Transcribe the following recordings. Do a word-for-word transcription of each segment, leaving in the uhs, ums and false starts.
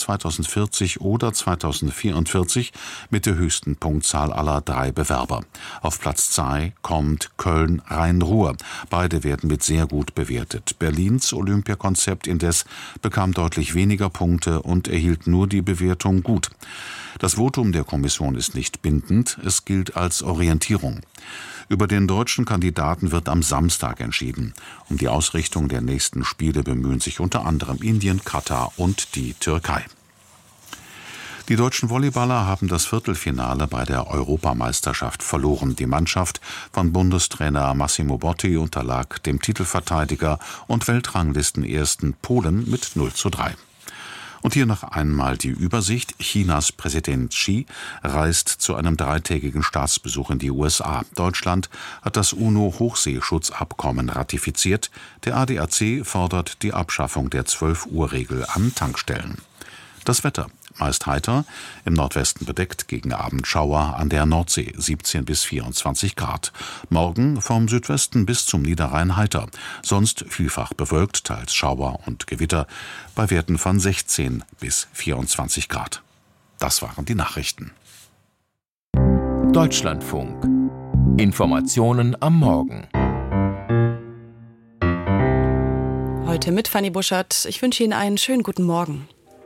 zweitausendvierzig oder zweitausendvierundvierzig mit der höchsten Punktzahl aller drei Bewerber. Auf Platz zwei kommt Köln-Rhein-Ruhr. Beide werden mit sehr gut bewertet. Berlins Olympiakonzept indes bekam deutlich weniger Punkte und erhielt nur die Bewertung gut. Das Votum der Kommission ist nicht bindend, es gilt als Orientierung. Über den deutschen Kandidaten wird am Samstag entschieden. Um die Ausrichtung der nächsten Spiele bemühen sich unter anderem Indien, Katar und die Türkei. Die deutschen Volleyballer haben das Viertelfinale bei der Europameisterschaft verloren. Die Mannschaft von Bundestrainer Massimo Botti unterlag dem Titelverteidiger und Weltranglistenersten Polen mit null zu drei. Und hier noch einmal die Übersicht. Chinas Präsident Xi reist zu einem dreitägigen Staatsbesuch in die U S A. Deutschland hat das UNO-Hochseeschutzabkommen ratifiziert. Der A D A C fordert die Abschaffung der zwölf-Uhr-Regel an Tankstellen. Das Wetter. Meist heiter, im Nordwesten bedeckt, gegen Abend Schauer, an der Nordsee siebzehn bis vierundzwanzig Grad. Morgen vom Südwesten bis zum Niederrhein heiter, sonst vielfach bewölkt, teils Schauer und Gewitter, bei Werten von sechzehn bis vierundzwanzig Grad. Das waren die Nachrichten. Deutschlandfunk. Informationen am Morgen. Heute mit Fanny Buschert. Ich wünsche Ihnen einen schönen guten Morgen.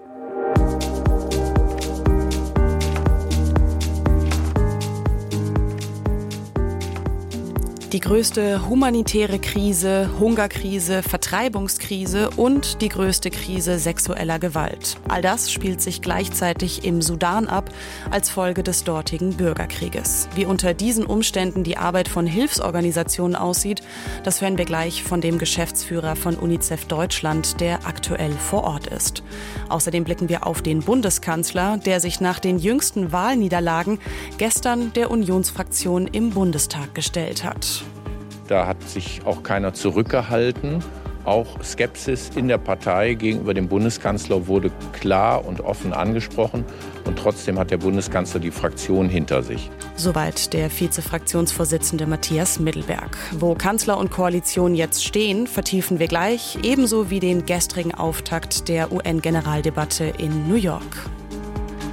Die größte humanitäre Krise, Hungerkrise, Vertreibungskrise und die größte Krise sexueller Gewalt. All das spielt sich gleichzeitig im Sudan ab als Folge des dortigen Bürgerkrieges. Wie unter diesen Umständen die Arbeit von Hilfsorganisationen aussieht, das hören wir gleich von dem Geschäftsführer von UNICEF Deutschland, der aktuell vor Ort ist. Außerdem blicken wir auf den Bundeskanzler, der sich nach den jüngsten Wahlniederlagen gestern der Unionsfraktion im Bundestag gestellt hat. Da hat sich auch keiner zurückgehalten. Auch Skepsis in der Partei gegenüber dem Bundeskanzler wurde klar und offen angesprochen. Und trotzdem hat der Bundeskanzler die Fraktion hinter sich. Soweit der Vize-Fraktionsvorsitzende Matthias Mittelberg. Wo Kanzler und Koalition jetzt stehen, vertiefen wir gleich, ebenso wie den gestrigen Auftakt der U N-Generaldebatte in New York.